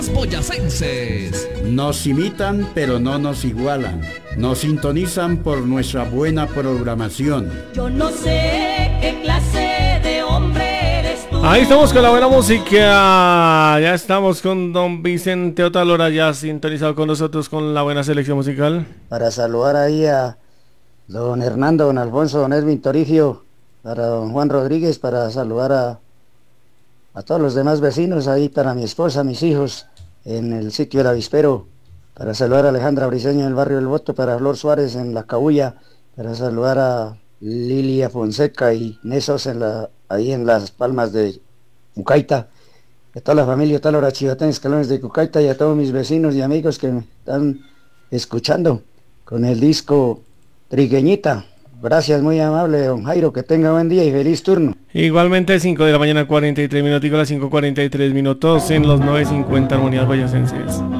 Boyacenses. Nos imitan pero no nos igualan. Nos sintonizan por nuestra buena programación. Yo no sé qué clase de hombre eres tú. Ahí estamos con la buena música. Ya estamos con don Vicente Otalora, ya sintonizado con nosotros con la buena selección musical. Para saludar ahí a don Hernando, don Alfonso, don Edwin Torigio, para don Juan Rodríguez, para saludar a todos los demás vecinos, ahí para mi esposa, mis hijos, en el sitio del Avispero, para saludar a Alejandra Briceño en el barrio del Voto, para Flor Suárez en La Cabulla, para saludar a Lilia Fonseca y Nesos ahí en Las Palmas de Cucaita, a toda la familia Otalora Chivatén, Escalones de Cucaita, y a todos mis vecinos y amigos que me están escuchando con el disco Trigueñita. Gracias, muy amable, don Jairo, que tenga buen día y feliz turno. Igualmente 5 de la mañana 43 minutos, las 5:43 minutos en los 9:50 Armonías Boyacenses.